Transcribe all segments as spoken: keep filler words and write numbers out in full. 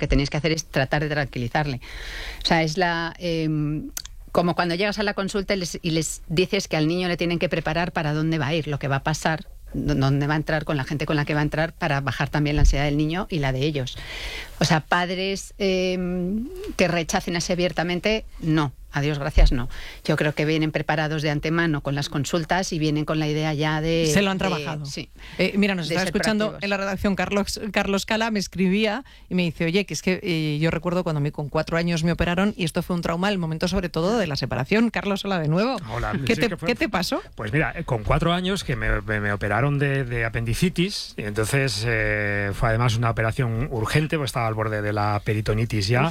que tenéis que hacer es tratar de tranquilizarle. O sea, es la... Eh, como cuando llegas a la consulta y les, y les dices que al niño le tienen que preparar para dónde va a ir, lo que va a pasar, dónde va a entrar, con la gente con la que va a entrar, para bajar también la ansiedad del niño y la de ellos. O sea, padres eh, que rechacen así abiertamente, no. A Dios gracias, no. Yo creo que vienen preparados de antemano con las consultas y vienen con la idea ya de... Se lo han de, trabajado. Sí. Eh, mira, nos de estaba escuchando proactivos. en la redacción Carlos, Carlos Cala, me escribía y me dice, oye, que es que eh, yo recuerdo cuando a mí con cuatro años me operaron y esto fue un trauma, el momento sobre todo de la separación. Carlos, hola de nuevo. Hola. ¿Qué, Sí, te, que fue, ¿qué te pasó? Pues mira, con cuatro años que me, me, me operaron de, de apendicitis, y entonces eh, fue además una operación urgente, pues estaba al borde de la peritonitis ya.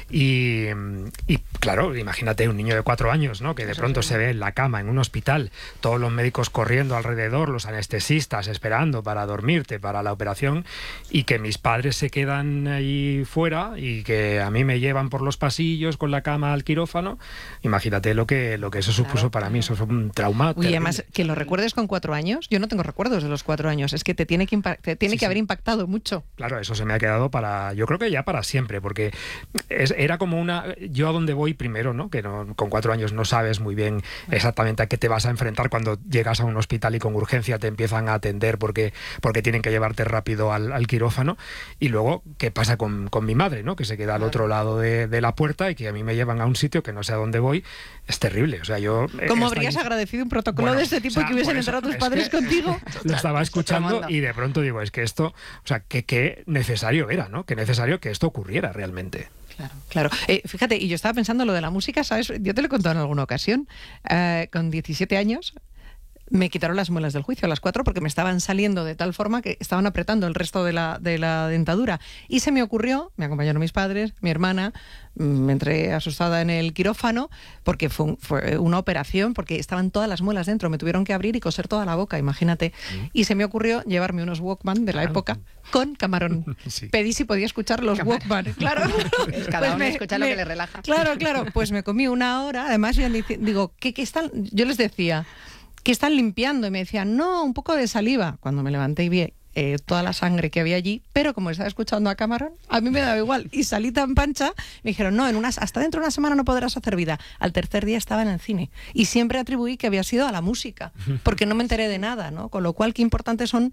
Y, y claro, imagínate un niño de cuatro años, ¿no? Que de pronto se ve en la cama, en un hospital, todos los médicos corriendo alrededor, los anestesistas esperando para dormirte, para la operación, y que mis padres se quedan ahí fuera y que a mí me llevan por los pasillos con la cama al quirófano. Imagínate lo que, lo que eso supuso claro, para claro. mí, eso fue un trauma. Uy, además, que lo recuerdes con cuatro años, yo no tengo recuerdos de los cuatro años, es que te tiene que, impact- te tiene sí, que sí. haber impactado mucho. Claro, eso se me ha quedado para, yo creo que ya para siempre, porque es, era como una, yo a donde voy primero, ¿no? Que no, con cuatro años no sabes muy bien exactamente a qué te vas a enfrentar cuando llegas a un hospital y con urgencia te empiezan a atender porque, porque tienen que llevarte rápido al, al quirófano. Y luego, ¿qué pasa con, con mi madre, ¿no? Que se queda al otro lado de, de la puerta y que a mí me llevan a un sitio que no sé a dónde voy. Es terrible. O sea, yo... ¿Cómo habrías ahí... agradecido un protocolo bueno, de este tipo, o sea, que hubiesen entrado tus padres que, contigo? Lo estaba escuchando y de pronto digo, es que esto, o sea, que qué necesario era, ¿no? Qué necesario que esto ocurriera realmente. Claro, claro. Eh, fíjate, y yo estaba pensando lo de la música, ¿sabes? Yo te lo he contado en alguna ocasión. Eh, con diecisiete años me quitaron las muelas del juicio a las cuatro porque me estaban saliendo de tal forma que estaban apretando el resto de la, de la dentadura. Y se me ocurrió, me acompañaron mis padres, mi hermana, me entré asustada en el quirófano porque fue, un, fue una operación, porque estaban todas las muelas dentro, me tuvieron que abrir y coser toda la boca, imagínate. Mm. Y se me ocurrió llevarme unos Walkman de la claro. época con camarón. Sí. Pedí si podía escuchar los Camar- Walkman. Claro. Cada pues uno me, escucha me, lo que le relaja. Claro, claro. Pues me comí una hora, además yo digo, ¿qué, qué están? Yo les decía... ¿qué están limpiando? Y me decían, no, un poco de saliva. Cuando me levanté y vi eh, toda la sangre que había allí, pero como estaba escuchando a Camarón, a mí me daba igual. Y salí tan pancha, me dijeron, no, en unas, hasta dentro de una semana no podrás hacer vida. Al tercer día estaba en el cine. Y siempre atribuí que había sido a la música, porque no me enteré de nada, ¿no? Con lo cual, qué importantes son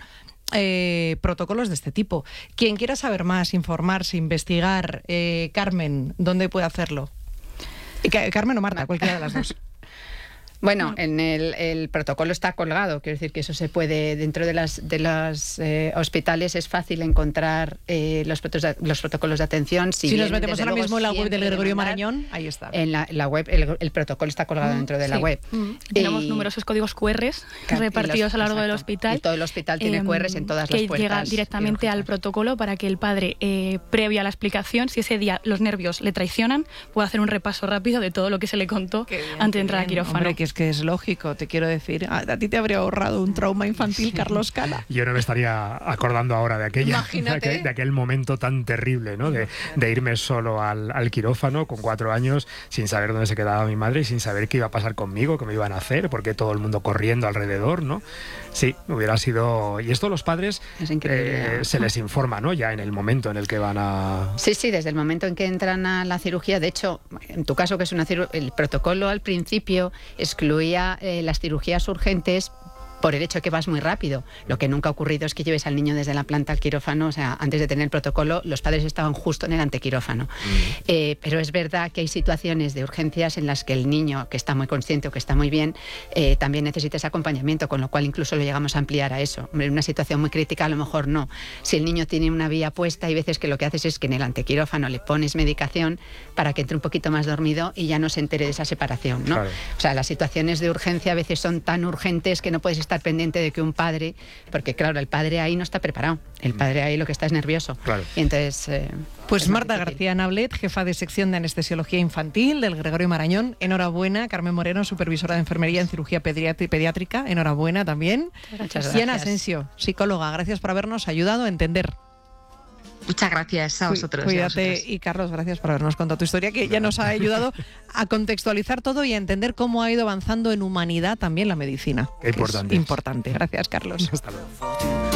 eh, protocolos de este tipo. Quien quiera saber más, informarse, investigar, eh, Carmen, ¿dónde puede hacerlo? Carmen o Marta, cualquiera de las dos. Bueno, en el, el protocolo está colgado, quiero decir que eso se puede, dentro de las de los eh, hospitales es fácil encontrar eh, los, los protocolos de atención. Si, si bien, nos metemos ahora mismo en la web del Gregorio Marañón, ahí está. En la, la web, el, el protocolo está colgado mm, dentro de sí. la web. Mm. Tenemos y, numerosos códigos cu erres repartidos los, a lo largo exacto. del hospital. Y todo el hospital tiene eh, cu erres en todas que las puertas. Que llega directamente al protocolo para que el padre, eh, previo a la explicación, si ese día los nervios le traicionan, pueda hacer un repaso rápido de todo lo que se le contó bien, antes de entrar al quirófano. Hombre, que es que es lógico. Te quiero decir, a, a ti te habría ahorrado un trauma infantil, Carlos Cala. Yo no me estaría acordando ahora de aquella, de aquel, de aquel momento tan terrible, ¿no? De, de irme solo al, al quirófano con cuatro años sin saber dónde se quedaba mi madre y sin saber qué iba a pasar conmigo, qué me iban a hacer, porque todo el mundo corriendo alrededor, ¿no? Sí, hubiera sido... Y esto los padres eh, se les informa, ¿no? Ya en el momento en el que van a... Sí, sí, desde el momento en que entran a la cirugía. De hecho, en tu caso, que es una cirugía, el protocolo al principio excluía eh, las cirugías urgentes por el hecho de que vas muy rápido. Lo que nunca ha ocurrido es que lleves al niño desde la planta al quirófano. O sea, antes de tener el protocolo, los padres estaban justo en el antequirófano. Mm. Eh, pero es verdad que hay situaciones de urgencias en las que el niño, que está muy consciente o que está muy bien, eh, también necesita ese acompañamiento, con lo cual incluso lo llegamos a ampliar a eso. En una situación muy crítica, a lo mejor no. Si el niño tiene una vía puesta, hay veces que lo que haces es que en el antequirófano le pones medicación para que entre un poquito más dormido y ya no se entere de esa separación, ¿no? Claro. O sea, las situaciones de urgencia a veces son tan urgentes que no puedes estar pendiente de que un padre, porque claro, el padre ahí no está preparado, el padre ahí lo que está es nervioso. Claro. Y entonces... Eh, pues Marta García Nablet, jefa de sección de anestesiología infantil del Gregorio Marañón, enhorabuena. Carmen Moreno, supervisora de enfermería en cirugía pediatri- pediátrica, enhorabuena también. Muchas gracias. Y Ana Asensio, psicóloga, gracias por habernos ayudado a entender. Muchas gracias a vosotros. Cuídate. Y, a y Carlos, gracias por habernos contado tu historia, que ya nos ha ayudado a contextualizar todo y a entender cómo ha ido avanzando en humanidad también la medicina. Qué importante. Es importante. Gracias, Carlos. Hasta luego.